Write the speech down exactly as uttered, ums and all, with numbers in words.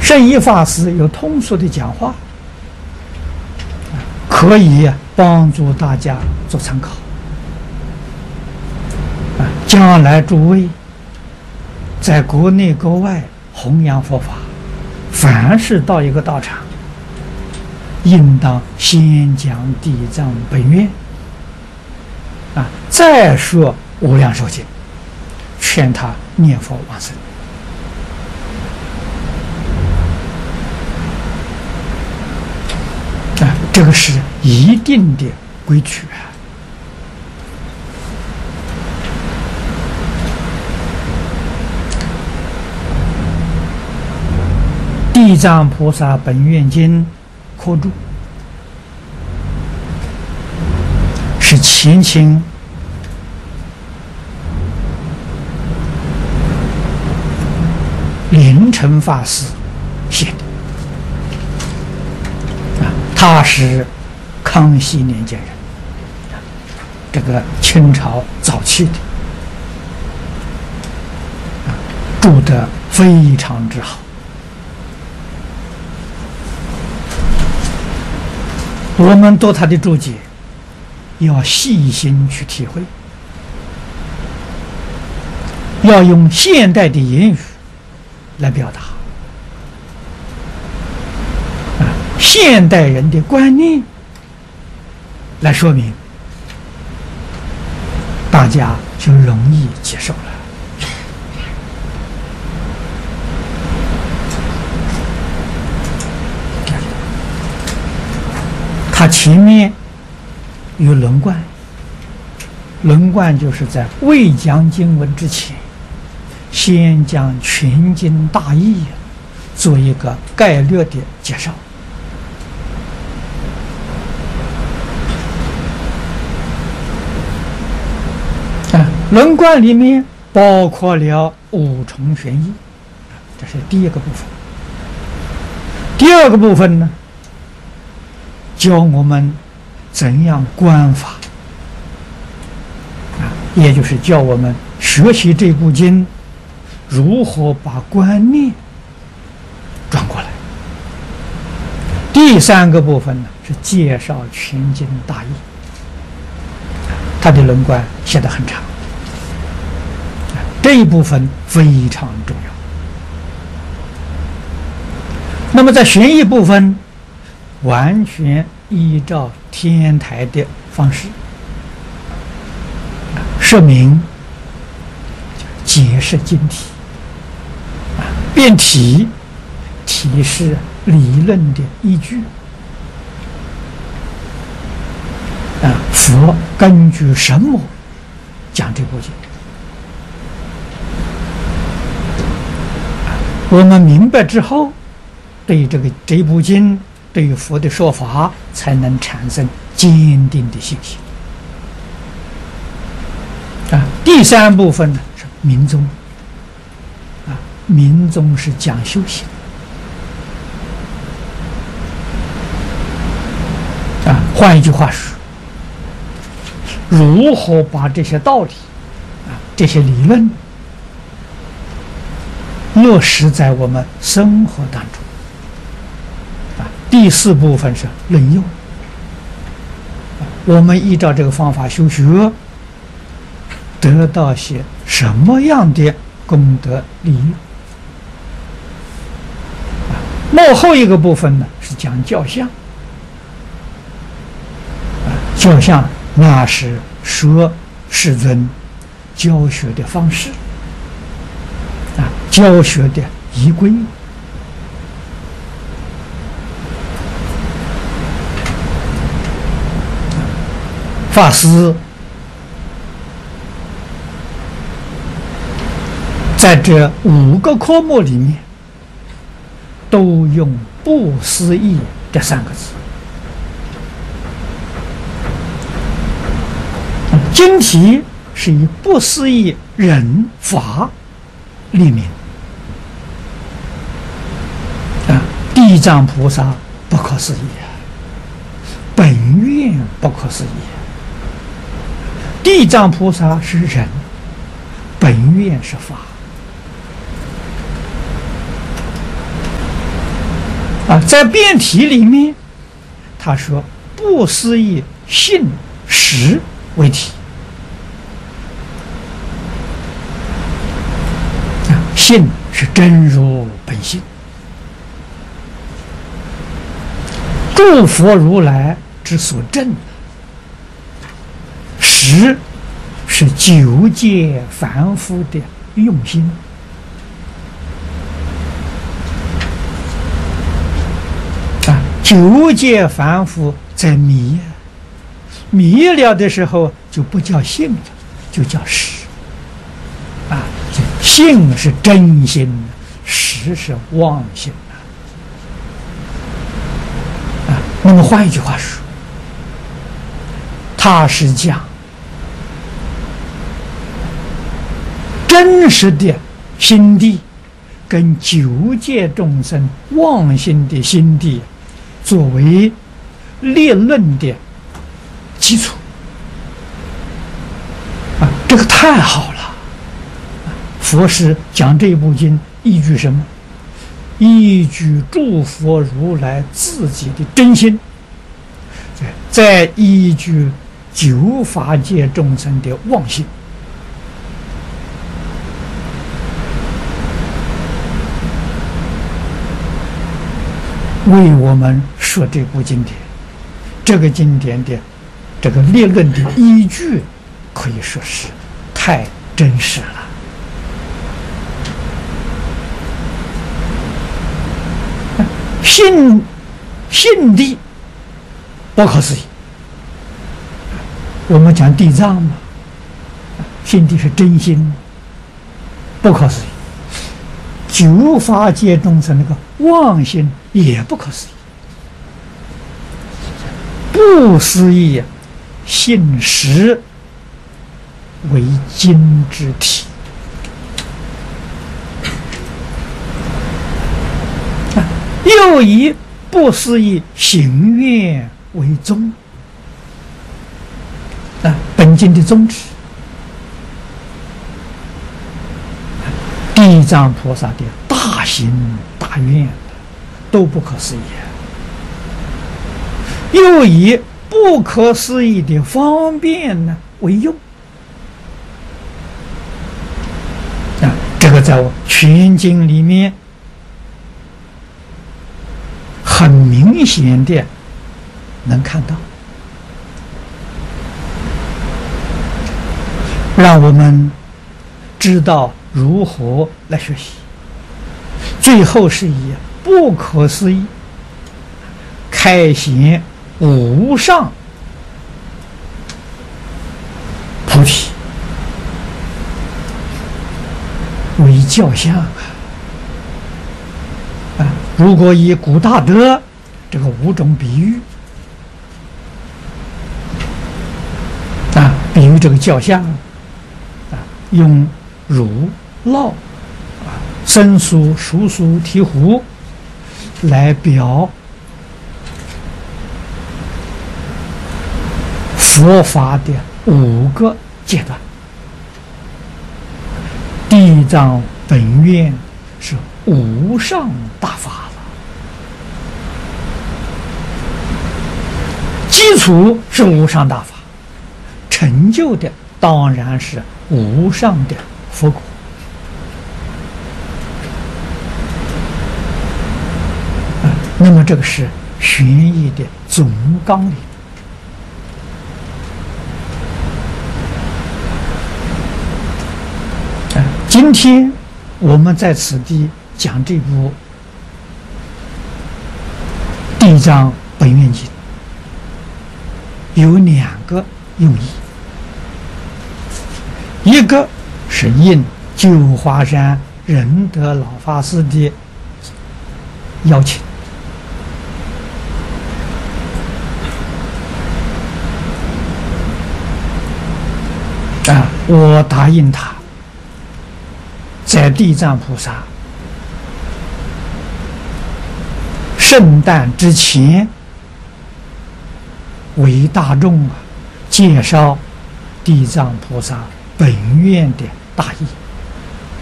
圣一法师有通俗的讲话，可以帮助大家做参考。啊，将来诸位在国内国外弘扬佛法，凡是到一个道场，应当先讲地藏本愿，啊，再说无量寿经，劝他念佛往生。啊，这个是一定的规矩啊。地藏菩萨本愿经科注是前清灵澄法师写的，啊，他是康熙年间人，这个清朝早期的，啊，注得非常之好。我们读他的注解，要细心去体会，要用现代的言语来表达，啊，现代人的观念来说明，大家就容易接受了。他前面有轮贯，轮贯就是在未讲经文之前，先将全经大义做一个概略的介绍。啊，轮贯里面包括了五重玄义，这是第一个部分。第二个部分呢，教我们怎样观法，啊，也就是教我们学习这部经，如何把观念转过来。第三个部分呢，是介绍全经大义，它的轮贯写得很长，这一部分非常重要。那么在玄义部分，完全依照天台的方式，说明解释经题，啊，辩题提示理论的依据，啊，佛根据什么讲这部经？我们明白之后，对这个这部经，对于佛的说法，才能产生坚定的信心。啊，第三部分呢是明宗，啊，明宗是讲修行，啊，换一句话说，如何把这些道理，啊，这些理论落实在我们生活当中。第四部分是论用，我们依照这个方法修学，得到些什么样的功德利益？幕后一个部分呢是讲教相，教相那是说世尊教学的方式，啊，教学的仪规。法师在这五个科目里面，都用不思议这三个字。经题是以不思议人法立名，啊，地藏菩萨不可思议，本愿不可思议。地藏菩萨是人，本愿是法， 啊，在辩题里面，他说不思议性实为体。啊，性是真如本性，诸佛如来之所证，实是九界凡夫的用心。啊，九界凡夫在迷，迷了的时候就不叫性了，就叫实。啊，性是真心，实是妄心。啊，那么换一句话说，他是讲真实的心地跟九界众生妄心的心地作为列论的基础。啊，这个太好了！佛师讲这部经依据什么？依据诸佛如来自己的真心，再依据九法界众生的妄心。为我们说这部经典，这个经典的这个列论的依据，可以说是太真实了。信信地不可思议。我们讲地藏嘛，信地是真心，不可思议。九法界众生那个妄心也不可思议，不思议信实为经之体。又以不思议行愿为宗。啊，本经的宗旨，地藏菩萨的大行大愿都不可思议，又以不可思议的方便呢为用。啊，这个在全经里面很明显的能看到，让我们知道如何来学习。最后是以不可思议开显无上菩提为教相啊！啊，如果以古大德这个五种比喻啊，比喻这个教相啊，用乳酪啊、生酥、熟酥、醍醐来表佛法的五个阶段。地藏本愿是无上大法了，基础是无上大法，成就的当然是无上的佛果。啊，那么这个是玄义的总纲领。啊，今天我们在此地讲这部《地藏本愿经》，有两个用意，一个是应九华山仁德老法师的邀请，啊，我答应他，在地藏菩萨圣诞之前，为大众啊介绍地藏菩萨本愿的大意。